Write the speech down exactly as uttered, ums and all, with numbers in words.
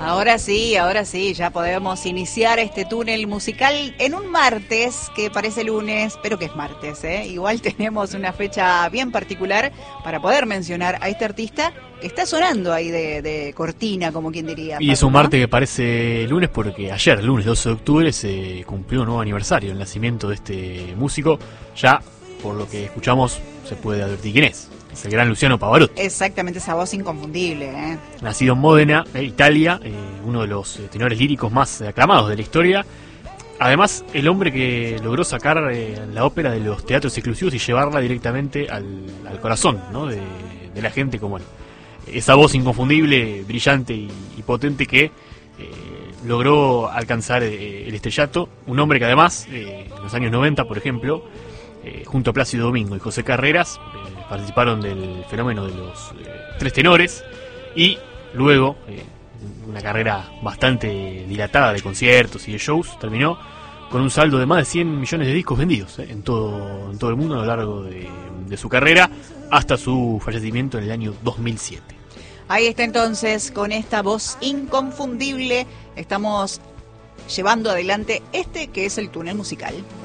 Ahora sí, ahora sí, ya podemos iniciar este túnel musical en un martes que parece lunes, pero que es martes, ¿eh? Igual tenemos una fecha bien particular para poder mencionar a este artista que está sonando ahí de, de cortina, como quien diría. Y Paco, es un ¿no? martes que parece lunes porque ayer, lunes doce de octubre, se cumplió un nuevo aniversario, el nacimiento de este músico. Ya, por lo que escuchamos, se puede advertir quién es. Es el gran Luciano Pavarotti. Exactamente, esa voz inconfundible, ¿eh? Nacido en Módena, eh, Italia, eh, uno de los eh, tenores líricos más aclamados de la historia. Además, el hombre que logró sacar eh, la ópera de los teatros exclusivos y llevarla directamente al, al corazón, ¿no? de, de la gente como él. Esa voz inconfundible, brillante y, y potente que eh, logró alcanzar eh, el estrellato. Un hombre que además, eh, en los años noventa, por ejemplo, eh, junto a Plácido Domingo y José Carreras, eh, participaron del fenómeno de los eh, tres tenores y luego eh, una carrera bastante dilatada de conciertos y de shows terminó con un saldo de más de cien millones de discos vendidos eh, en todo en todo el mundo a lo largo de, de su carrera hasta su fallecimiento en el año dos mil siete. Ahí está entonces, con esta voz inconfundible, estamos llevando adelante este que es el túnel musical.